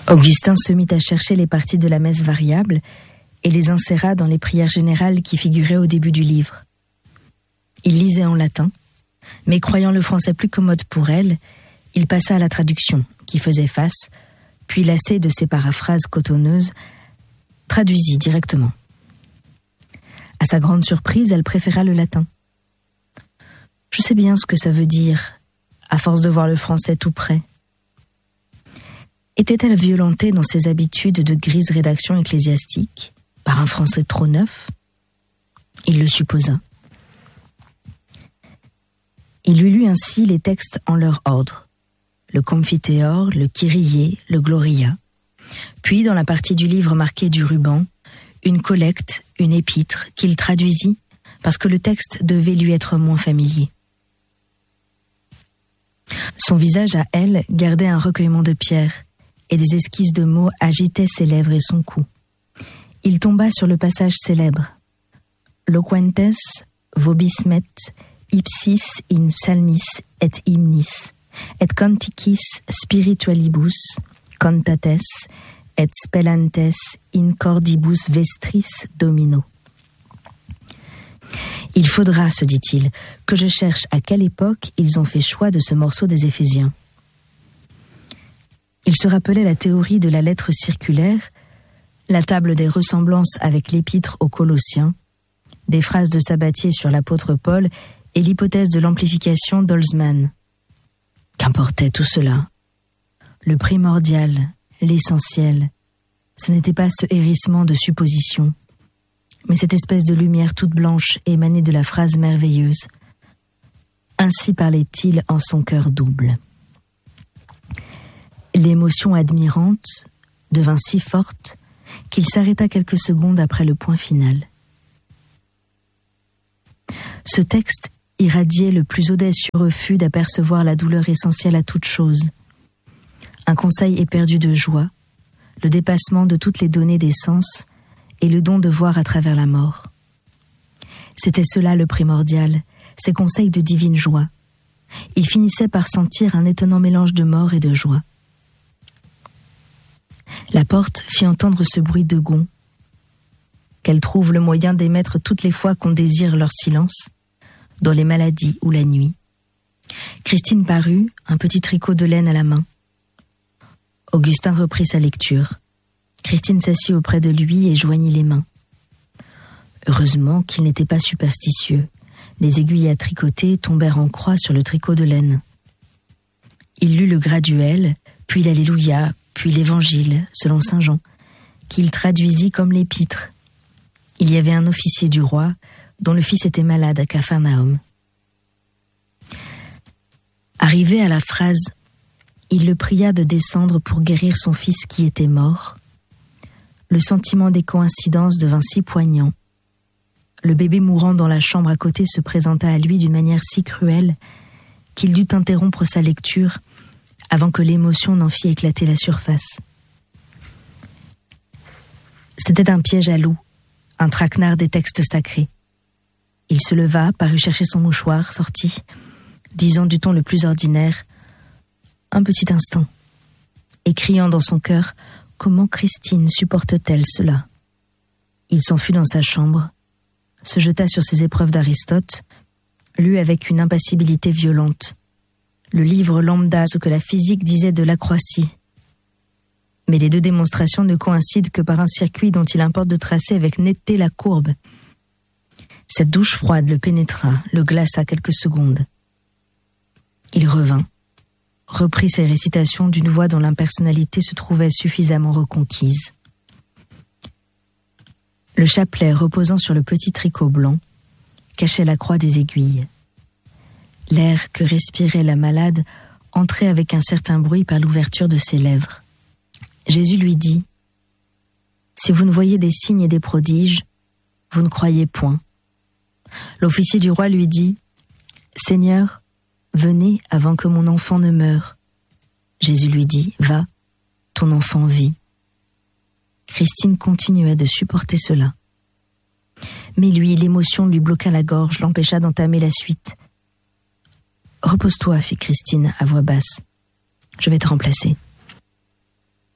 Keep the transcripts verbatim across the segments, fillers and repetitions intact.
Augustin se mit à chercher les parties de la messe variable et les inséra dans les prières générales qui figuraient au début du livre. Il lisait en latin, mais croyant le français plus commode pour elle, il passa à la traduction, qui faisait face, puis lassé de ses paraphrases cotonneuses, traduisit directement. À sa grande surprise, elle préféra le latin. « Je sais bien ce que ça veut dire, à force de voir le français tout près. » Était-elle violentée dans ses habitudes de grise rédaction ecclésiastique par un français trop neuf? Il le supposa. Il lui lut ainsi les textes en leur ordre, le Confiteor, le Kyrie, le Gloria, puis dans la partie du livre marquée du ruban, une collecte, une épître, qu'il traduisit parce que le texte devait lui être moins familier. Son visage à elle gardait un recueillement de pierres, et des esquisses de mots agitaient ses lèvres et son cou. Il tomba sur le passage célèbre « Loquentes vobismet ipsis in psalmis et hymnis, et canticis spiritualibus cantates et spellantes in cordibus vestris domino. » Il faudra, se dit-il, que je cherche à quelle époque ils ont fait choix de ce morceau des Éphésiens. Il se rappelait la théorie de la lettre circulaire, la table des ressemblances avec l'épître aux Colossiens, des phrases de Sabatier sur l'apôtre Paul et l'hypothèse de l'amplification d'Holzmann. Qu'importait tout cela? Le primordial, l'essentiel, ce n'était pas ce hérissement de suppositions, mais cette espèce de lumière toute blanche émanée de la phrase merveilleuse. Ainsi parlait-il en son cœur double. L'émotion admirante devint si forte qu'il s'arrêta quelques secondes après le point final. Ce texte irradiait le plus audacieux refus d'apercevoir la douleur essentielle à toute chose, un conseil éperdu de joie, le dépassement de toutes les données des sens et le don de voir à travers la mort. C'était cela le primordial, ces conseils de divine joie. Il finissait par sentir un étonnant mélange de mort et de joie. La porte fit entendre ce bruit de gonds, qu'elle trouve le moyen d'émettre toutes les fois qu'on désire leur silence, dans les maladies ou la nuit. Christine parut, un petit tricot de laine à la main. Augustin reprit sa lecture. Christine s'assit auprès de lui et joignit les mains. Heureusement qu'il n'était pas superstitieux. Les aiguilles à tricoter tombèrent en croix sur le tricot de laine. Il lut le graduel, puis l'Alléluia, puis l'Évangile, selon saint Jean, qu'il traduisit comme l'épître. Il y avait un officier du roi, dont le fils était malade à Capharnaüm. Arrivé à la phrase « Il le pria de descendre pour guérir son fils qui était mort », le sentiment des coïncidences devint si poignant. Le bébé mourant dans la chambre à côté se présenta à lui d'une manière si cruelle qu'il dut interrompre sa lecture avant que l'émotion n'en fît éclater la surface. C'était un piège à loup, un traquenard des textes sacrés. Il se leva, parut chercher son mouchoir, sortit, disant du ton le plus ordinaire « Un petit instant », et criant dans son cœur « Comment Christine supporte-t-elle cela ?» Il s'enfuit dans sa chambre, se jeta sur ses épreuves d'Aristote, lut avec une impassibilité violente le livre lambda, ce que la physique disait de l'acroïtie. Mais les deux démonstrations ne coïncident que par un circuit dont il importe de tracer avec netteté la courbe. Cette douche froide le pénétra, le glaça quelques secondes. Il revint, reprit ses récitations d'une voix dont l'impersonnalité se trouvait suffisamment reconquise. Le chapelet reposant sur le petit tricot blanc cachait la croix des aiguilles. L'air que respirait la malade entrait avec un certain bruit par l'ouverture de ses lèvres. Jésus lui dit « Si vous ne voyez des signes et des prodiges, vous ne croyez point. » L'officier du roi lui dit « Seigneur, venez avant que mon enfant ne meure. » Jésus lui dit « Va, ton enfant vit. » Christine continuait de supporter cela. Mais lui, l'émotion lui bloqua la gorge, l'empêcha d'entamer la suite. « Repose-toi, fit Christine à voix basse. Je vais te remplacer. »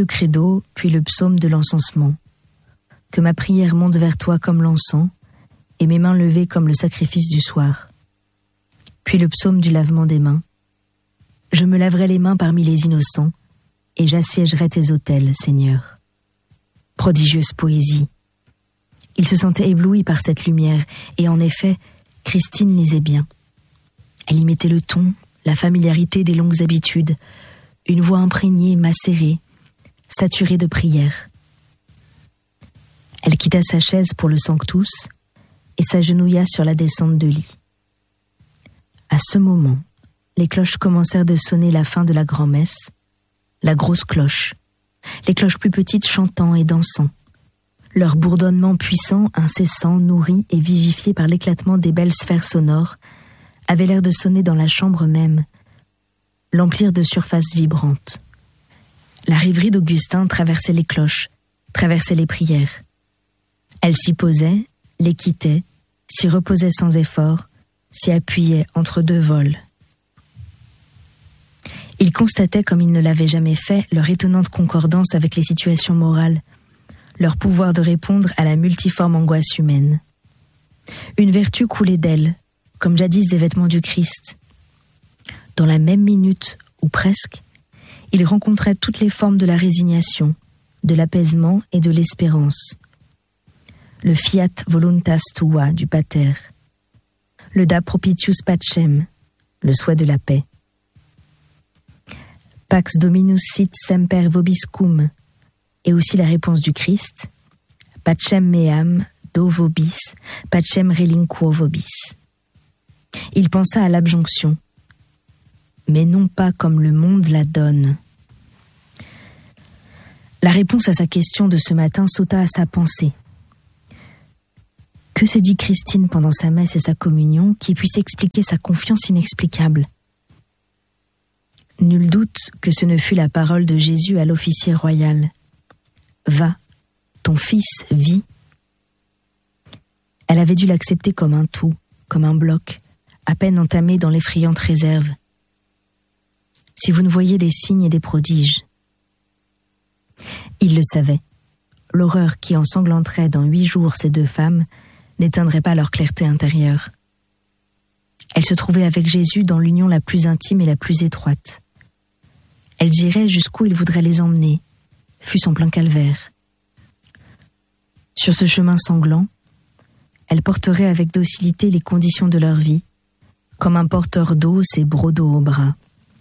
le credo, puis le psaume de l'encensement. Que ma prière monte vers toi comme l'encens, et mes mains levées comme le sacrifice du soir. Puis le psaume du lavement des mains. Je me laverai les mains parmi les innocents, et j'assiégerai tes autels, Seigneur. Prodigieuse poésie. Il se sentait ébloui par cette lumière, et en effet, Christine lisait bien. Elle y mettait le ton, la familiarité des longues habitudes, une voix imprégnée, macérée, saturée de prière. Elle quitta sa chaise pour le Sanctus et s'agenouilla sur la descente de lit. À ce moment, les cloches commencèrent de sonner la fin de la grand-messe, la grosse cloche, les cloches plus petites chantant et dansant. Leur bourdonnement puissant, incessant, nourri et vivifié par l'éclatement des belles sphères sonores, avait l'air de sonner dans la chambre même, l'emplir de surfaces vibrantes. La rêverie d'Augustin traversait les cloches, traversait les prières. Elle s'y posait, les quittait, s'y reposait sans effort, s'y appuyait entre deux vols. Il constatait, comme il ne l'avait jamais fait, leur étonnante concordance avec les situations morales, leur pouvoir de répondre à la multiforme angoisse humaine. Une vertu coulait d'elle, comme jadis des vêtements du Christ. Dans la même minute, ou presque, il rencontrait toutes les formes de la résignation, de l'apaisement et de l'espérance. Le fiat voluntas tua du Pater, le da propitius pacem, le souhait de la paix. Pax Dominus sit semper vobiscum, et aussi la réponse du Christ, pacem meam do vobis, pacem relinquo vobis. Il pensa à l'abjonction, mais non pas comme le monde la donne. La réponse à sa question de ce matin sauta à sa pensée. Que s'est dit Christine pendant sa messe et sa communion qui puisse expliquer sa confiance inexplicable? Nul doute que ce ne fut la parole de Jésus à l'officier royal. « Va, ton fils vit ». Elle avait dû l'accepter comme un tout, comme un bloc, à peine entamé dans l'effrayante réserve. Si vous ne voyez des signes et des prodiges. Il le savait. L'horreur qui ensanglanterait dans huit jours ces deux femmes n'éteindrait pas leur clarté intérieure. Elle se trouvait avec Jésus dans l'union la plus intime et la plus étroite. Elles iraient jusqu'où il voudrait les emmener, fût-ce en plein calvaire. Sur ce chemin sanglant, elles porteraient avec docilité les conditions de leur vie, comme un porteur d'eau ses brodeaux au bras.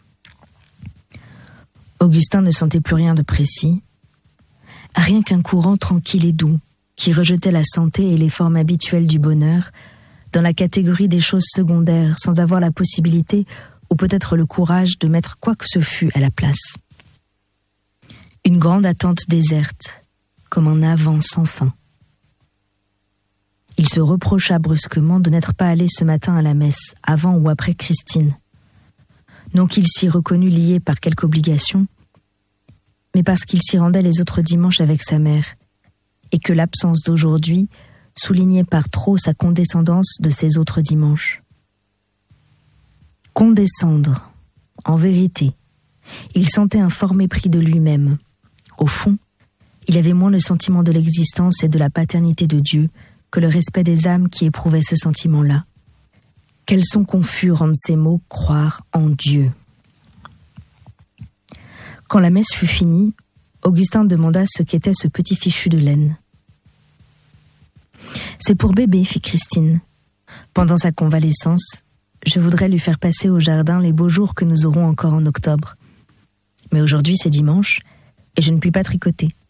Augustin ne sentait plus rien de précis, rien qu'un courant tranquille et doux, qui rejetait la santé et les formes habituelles du bonheur dans la catégorie des choses secondaires sans avoir la possibilité ou peut-être le courage de mettre quoi que ce fût à la place. Une grande attente déserte, comme un avant sans fin. Il se reprocha brusquement de n'être pas allé ce matin à la messe, avant ou après Christine. Non qu'il s'y reconnût lié par quelque obligation, mais parce qu'il s'y rendait les autres dimanches avec sa mère, et que l'absence d'aujourd'hui soulignait par trop sa condescendance de ces autres dimanches. Condescendre, en vérité, il sentait un fort mépris de lui-même. Au fond, il avait moins le sentiment de l'existence et de la paternité de Dieu que le respect des âmes qui éprouvaient ce sentiment-là. Quels sont confus rendent ces mots croire en Dieu. Quand la messe fut finie, Augustin demanda ce qu'était ce petit fichu de laine. « C'est pour bébé, fit Christine. Pendant sa convalescence, je voudrais lui faire passer au jardin les beaux jours que nous aurons encore en octobre. Mais aujourd'hui c'est dimanche, et je ne puis pas tricoter.